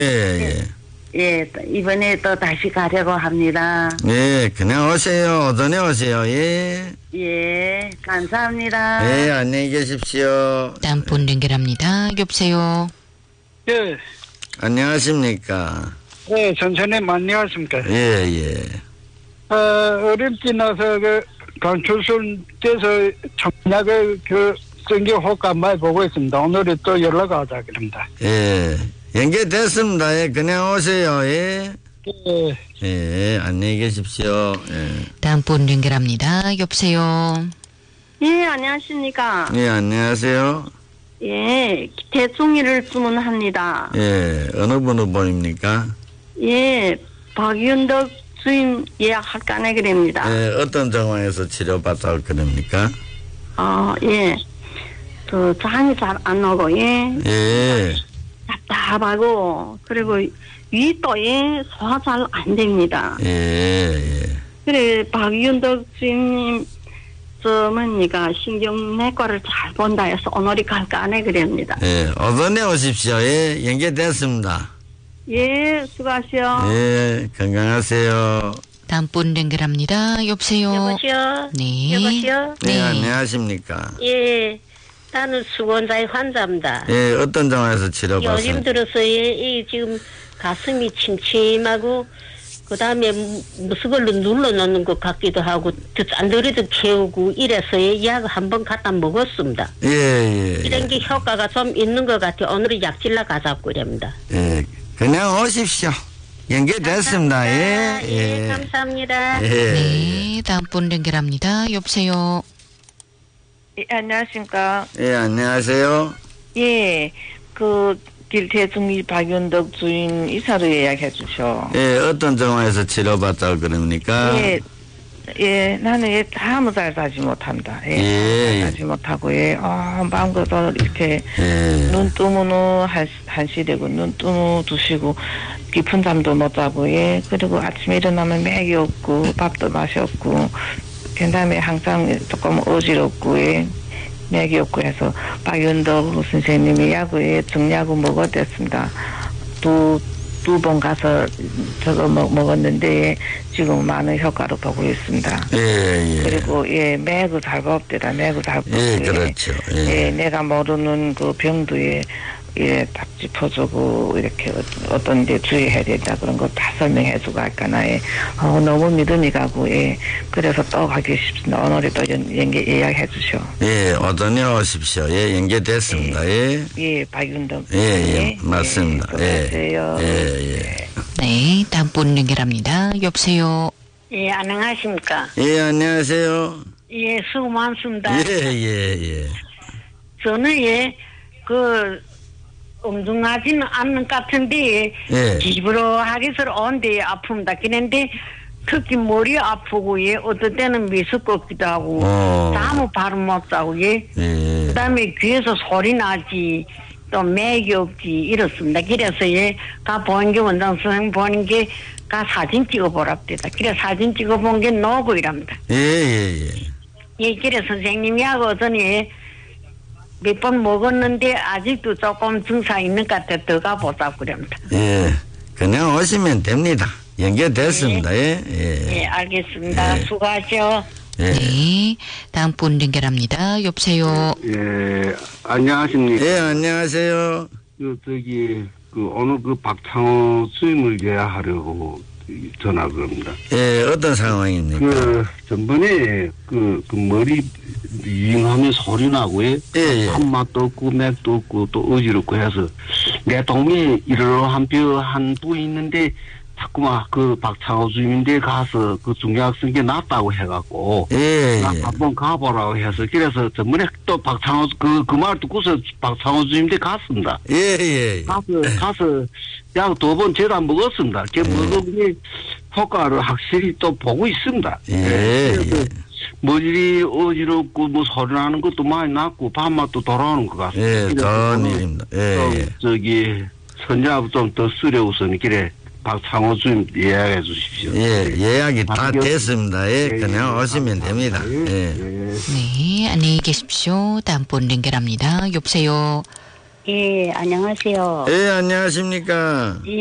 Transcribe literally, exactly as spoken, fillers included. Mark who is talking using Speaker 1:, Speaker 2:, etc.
Speaker 1: 예, 예.
Speaker 2: 예, 이번에 또 다시 가려고 합니다.
Speaker 1: 예, 그냥 오세요. 오전에 오세요. 예.
Speaker 2: 예, 감사합니다.
Speaker 1: 예, 안녕히 계십시오.
Speaker 3: 다음 분 연결합니다. 여보세요.
Speaker 4: 예,
Speaker 1: 안녕하십니까.
Speaker 4: 네, 전선님 안녕하십니까.
Speaker 1: 예, 예.
Speaker 4: 어, 어렵지 나서 그 강철순께서 청약을 그 성교 효과 많이 보고 있습니다. 오늘이 또 연락하자 그럽니다.
Speaker 1: 예. 연결됐습니다. 예, 그냥 오세요. 예.
Speaker 4: 예,
Speaker 1: 예, 안녕히 계십시오. 예.
Speaker 3: 다음 분 연결합니다. 여보세요.
Speaker 2: 예, 안녕하십니까.
Speaker 1: 예, 안녕하세요.
Speaker 2: 예, 대충이를 주문합니다.
Speaker 1: 예, 어느 분 후보입니까?
Speaker 2: 예, 박윤덕 주임 예약할까네 그럽니다.
Speaker 1: 예, 어떤 정황에서 치료받다고 그럽니까?
Speaker 2: 아, 예. 그, 잠이 잘 안 오고, 예.
Speaker 1: 예.
Speaker 2: 답답하고, 그리고 위도, 예, 소화 잘 안 됩니다.
Speaker 1: 예, 예.
Speaker 2: 그래, 박윤덕 주임님, 저, 뭡니까, 신경내과를 잘 본다 해서 오늘이 갈까네 그럽니다.
Speaker 1: 예, 오전에 오십시오. 예, 연결됐습니다.
Speaker 2: 예, 수고하시오.
Speaker 1: 예, 건강하세요.
Speaker 3: 다음 분 연결합니다. 여보세요.
Speaker 5: 여보세요.
Speaker 3: 네.
Speaker 5: 여보세요.
Speaker 1: 네,
Speaker 3: 네.
Speaker 1: 안녕하십니까.
Speaker 5: 예, 나는 수건자의 환자입니다.
Speaker 1: 예, 어떤 정황에서 치료받아요?
Speaker 5: 요즘 들어서 이, 이 지금 가슴이 침침하고 그 다음에 무슨 걸로 눌러놓는 것 같기도 하고 짠더리도 채우고 이래서 약 한 번 갖다 먹었습니다.
Speaker 1: 예, 예.
Speaker 5: 이런 게 효과가 좀 있는 것 같아요. 오늘은 약질러 가자고 그럽니다.
Speaker 1: 예, 그냥 오십시오. 연결됐습니다. 예,
Speaker 5: 예,
Speaker 1: 예.
Speaker 5: 감사합니다.
Speaker 1: 예.
Speaker 3: 네. 다음 분 연결합니다. 여보세요.
Speaker 6: 예, 안녕하십니까.
Speaker 1: 예, 안녕하세요.
Speaker 6: 예, 그 길대중이 박윤덕 주인 이사로 예약해 주셔.
Speaker 1: 예, 어떤 정황에서 치료받다고 그럽니까?
Speaker 6: 예, 예, 나는 예, 아무 잘 사지 못한다. 예,
Speaker 1: 예, 예.
Speaker 6: 사지 못하고 예, 어, 마음껏 이렇게
Speaker 1: 예.
Speaker 6: 눈 뜨면 한 한시되고 눈 뜨면 두시고 깊은 잠도 못 자고 예, 그리고 아침에 일어나면 맥이 없고 밥도 맛이 없고 그다음에 항상 조금 어지럽고 예. 맥이 없고 해서 박윤덕 선생님이 약을 정약을 먹었댔습니다. 두 두 번 가서 저거 먹, 먹었는데 지금 많은 효과를 보고 있습니다.
Speaker 1: 예, 예.
Speaker 6: 그리고 예 맥을 잘 뽑대다. 맥을 잘 뽑고
Speaker 1: 예, 그렇죠. 예.
Speaker 6: 예, 내가 모르는 그 병도 예, 예, 딱 짚어주고 이렇게 어떤 데 주의해야 된다 그런 거 다 설명해주고 할까나 예. 어, 너무 믿음이 가고 예. 그래서 또 가기 싶습니다. 오늘에 또 연, 연계 예약해 주셔.
Speaker 1: 예, 오전에 오십시오. 예, 연결됐습니다. 예.
Speaker 6: 예, 박윤덕.
Speaker 1: 예, 예, 맞습니다. 예.
Speaker 6: 수고하세요.
Speaker 1: 예, 예.
Speaker 3: 네. 다음 분 연결합니다. 여보세요.
Speaker 2: 예, 안녕하십니까.
Speaker 1: 예, 안녕하세요.
Speaker 2: 예, 수고 많습니다.
Speaker 1: 예, 예, 예.
Speaker 2: 저는 예, 그, 엄중하지는 않는 것 같은데,
Speaker 1: 예.
Speaker 2: 집으로 하기서 온데 아픕니다. 그런데 특히 머리 아프고, 예, 어떨 때는 미숙 꺾기도 하고,
Speaker 1: 어.
Speaker 2: 잠을 바로 못 자고, 예.
Speaker 1: 예.
Speaker 2: 그 다음에 귀에서 소리 나지, 또 맥이 없지, 이렇습니다. 그래서 예, 가 보는 게 원장 선생님 보는 게, 가 사진 찍어보랍니다. 그래 사진 찍어본 게 노고 이랍니다.
Speaker 1: 예, 예, 예.
Speaker 2: 예, 그래 선생님이하고 어전에 몇 번 먹었는데 아직도 조금 증상 있는 것 같아 더 가보자고 그럽니다.
Speaker 1: 예, 그냥 오시면 됩니다. 연결됐습니다. 예, 예.
Speaker 2: 예, 알겠습니다.
Speaker 1: 예.
Speaker 2: 수고하시오.
Speaker 1: 예.
Speaker 3: 네. 다음 분 연결합니다. 여보세요.
Speaker 7: 예, 안녕하십니까.
Speaker 1: 예, 안녕하세요.
Speaker 7: 그, 저기, 그, 오늘 그 박창호 수임을 예약하려고 전화 그럽니다.
Speaker 1: 예, 어떤 상황입니까?
Speaker 7: 그, 전번에 그, 그 머리 윙하면 소리 나고, 예.
Speaker 1: 예, 예.
Speaker 7: 한맛도 없고, 맥도 없고, 또 어지럽고 해서, 내 동네에 이러한 뼈 한 부 있는데, 자꾸만 그 박창호 주임인데 가서 그 중요학 쓴게 낫다고 해갖고,
Speaker 1: 예,
Speaker 7: 나
Speaker 1: 예.
Speaker 7: 한번 가보라고 해서, 그래서 전번에 또 박창호, 그, 그 말 듣고서 박창호 주임인데 갔습니다.
Speaker 1: 예, 예. 예.
Speaker 7: 가서, 가서, 약 두 번 제다 먹었습니다. 그 먹으니 효과를 확실히 또 보고 있습니다.
Speaker 1: 예,
Speaker 7: 그래서
Speaker 1: 예.
Speaker 7: 머리 어지럽고, 뭐 소리 나는 것도 많이 났고, 밥맛도 돌아오는 것 같습니다.
Speaker 1: 예,
Speaker 7: 그래서
Speaker 1: 좋은
Speaker 7: 오늘
Speaker 1: 일입니다. 예,
Speaker 7: 좀
Speaker 1: 예.
Speaker 7: 저기, 선자부 좀 더 쓰려고서는, 그래, 박창호 주임 예약해 주십시오.
Speaker 1: 예, 예약이 다
Speaker 7: 알겠습니다.
Speaker 1: 됐습니다. 예,
Speaker 7: 예,
Speaker 1: 그냥
Speaker 7: 예.
Speaker 1: 오시면 됩니다. 예.
Speaker 7: 예.
Speaker 3: 네. 안녕히 계십시오. 다음 분 연결합니다. 여보세요.
Speaker 8: 예, 안녕하세요.
Speaker 1: 예, 안녕하십니까.